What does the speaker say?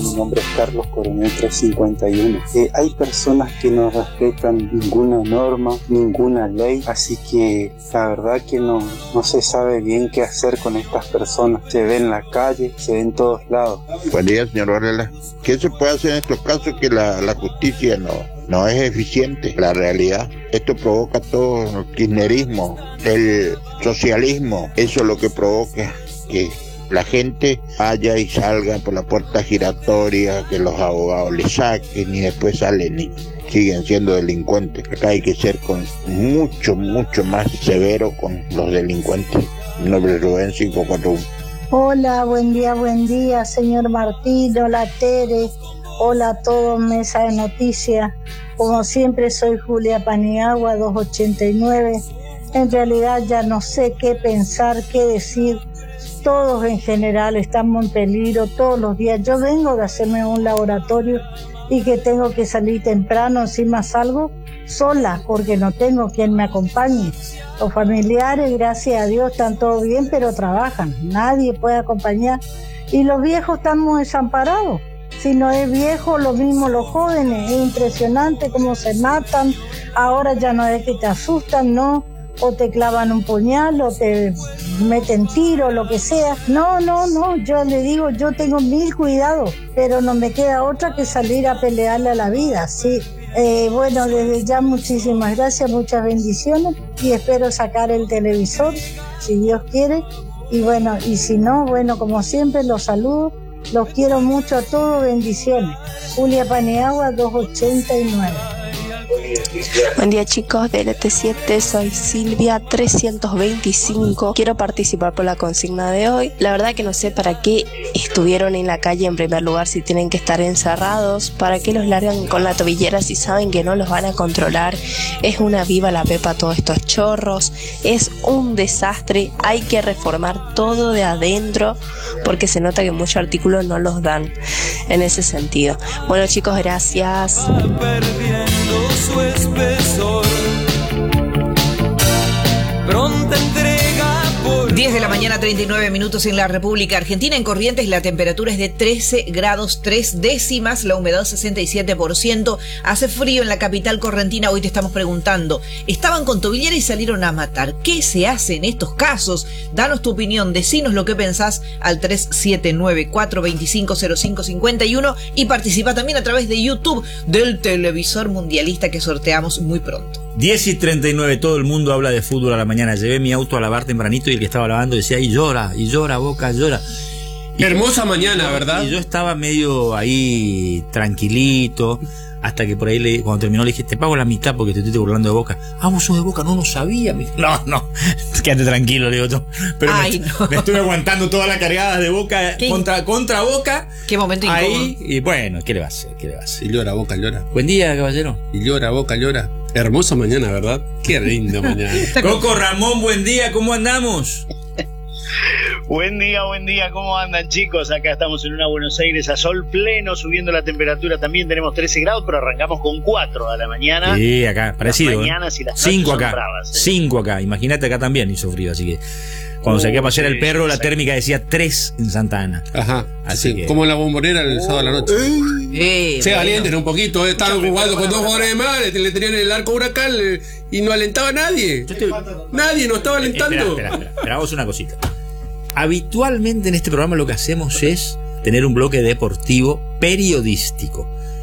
mi nombre es Carlos Coronel 351. Hay personas que no respetan ninguna norma, ninguna ley, así que la verdad que no se sabe bien qué hacer con estas personas. Se ve en la calle, se ve en todos lados. Buen día, señor Varela. ¿Qué se puede hacer en estos casos que la justicia no es eficiente? La realidad, esto provoca todo el kirchnerismo, el socialismo. Eso es lo que provoca que la gente vaya y salga por la puerta giratoria, que los abogados le saquen y después salen y siguen siendo delincuentes. Acá hay que ser mucho más severo con los delincuentes. Mi nombre es Rubén 541. Hola, buen día, señor Martín, hola Tere, hola a todos, mesa de noticias. Como siempre soy Julia Paniagua, 289. En realidad ya no sé qué pensar, qué decir. Todos en general estamos en peligro todos los días. Yo vengo de hacerme un laboratorio y que tengo que salir temprano, encima salgo sola porque no tengo quien me acompañe. Los familiares, gracias a Dios, están todos bien, pero trabajan. Nadie puede acompañar. Y los viejos estamos desamparados. Si no es viejo, lo mismo los jóvenes. Es impresionante cómo se matan. Ahora ya no es que te asustan, no. O te clavan un puñal, o te meten tiro, lo que sea. No, yo le digo, yo tengo 1000 cuidados, pero no me queda otra que salir a pelearle a la vida, sí. Bueno, desde ya muchísimas gracias, muchas bendiciones, y espero sacar el televisor, si Dios quiere, y bueno, y si no, bueno, como siempre, los saludo, los quiero mucho a todos, bendiciones. Julia Paniagua, 289. Buen día, chicos de LT7, soy Silvia 325. Quiero participar por la consigna de hoy. La verdad que no sé para qué estuvieron en la calle en primer lugar si tienen que estar encerrados, para qué los largan con la tobillera si saben que no los van a controlar. Es una viva la pepa todos estos chorros, es un desastre, hay que reformar todo de adentro porque se nota que muchos artículos no los dan en ese sentido. Bueno, chicos, gracias. Su espesor, pronta entrega por 10 de la mañana, 39 minutos en la República Argentina. En Corrientes la temperatura es de 13 grados 3 décimas, la humedad 67%. Hace frío en la capital correntina. Hoy te estamos preguntando, estaban con tobillera y salieron a matar. ¿Qué se hace en estos casos? Danos tu opinión, decinos lo que pensás al 3794-250551 y participa también a través de YouTube del televisor mundialista que sorteamos muy pronto. 10:39, todo el mundo habla de fútbol a la mañana. Llevé mi auto a lavar tempranito y el que estaba lavando decía, y llora, Boca, llora. Hermosa mañana, ¿verdad? Y yo estaba medio ahí tranquilito, hasta que por ahí cuando terminó le dije, te pago la mitad porque te estoy burlando de Boca. Ah, vos sos de Boca, no sabía. Me dijo, no, quédate tranquilo, le digo yo. Pero me estuve aguantando toda la cargada de Boca contra Boca. Qué momento incómodo. Ahí, y bueno, ¿qué le va a hacer? Y llora, Boca, llora. Buen día, caballero. Y llora, Boca, llora. Hermosa mañana, ¿verdad? Qué linda mañana. Coco Ramón, buen día, ¿cómo andamos? Buen día, ¿cómo andan, chicos? Acá estamos en una Buenos Aires a sol pleno, subiendo la temperatura, también tenemos 13 grados, pero arrancamos con 4 a la mañana. Sí, acá, parecido. Las mañanas y las 5 acá, bravas, 5 acá, imagínate acá también hizo frío, así que cuando saqué a pasear el perro, la térmica decía 3 en Santa Ana. Ajá, así que... como en la Bombonera el sábado a la noche. Sea valiente un poquito, estaban jugando con 2 jugadores de más, le tenían el arco huracán y no alentaba a nadie. Nadie nos estaba alentando. Espera, vamos una cosita. Habitualmente en este programa lo que hacemos es tener un bloque deportivo periodístico.